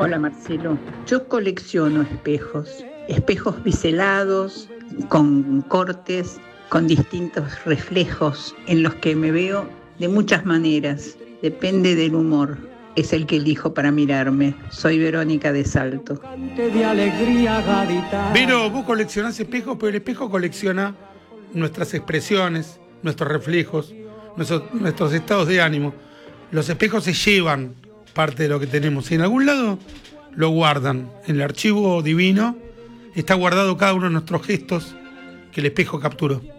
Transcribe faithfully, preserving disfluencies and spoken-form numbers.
Hola Marcelo, yo colecciono espejos, espejos biselados, con cortes, con distintos reflejos en los que me veo de muchas maneras, depende del humor, es el que elijo para mirarme. Soy Verónica de Salto. Vero, vos coleccionás espejos, pero el espejo colecciona nuestras expresiones, nuestros reflejos, nuestros, nuestros estados de ánimo. Los espejos se llevan parte de lo que tenemos y en algún lado lo guardan. En el archivo divino está guardado cada uno de nuestros gestos que el espejo capturó.